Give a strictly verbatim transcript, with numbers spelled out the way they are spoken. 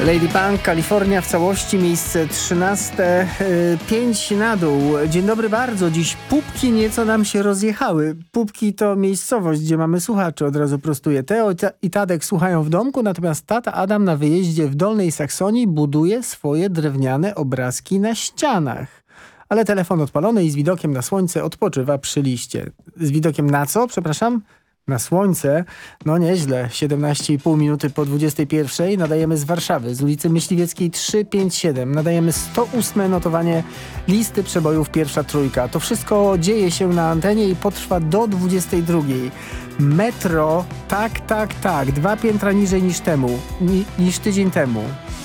Lady Punk, Kalifornia w całości, miejsce trzynaste, pięć na dół. Dzień dobry bardzo. Dziś pupki nieco nam się rozjechały. Pupki to miejscowość, gdzie mamy słuchaczy, od razu prostuję. Teo i Tadek słuchają w domku, natomiast tata Adam na wyjeździe w Dolnej Saksonii buduje swoje drewniane obrazki na ścianach. Ale telefon odpalony i z widokiem na słońce odpoczywa przy liście. Z widokiem na co? Przepraszam? Na słońce. No nieźle. siedemnaście i pół minuty po dwudziestej pierwszej nadajemy z Warszawy, z ulicy Myśliwieckiej trzysta pięćdziesiąt siedem. Nadajemy sto ósme notowanie listy przebojów Pierwsza Trójka. To wszystko dzieje się na antenie i potrwa do dwudziestej drugiej. Metro, tak, tak, tak. Dwa piętra niżej niż temu, ni, niż tydzień temu.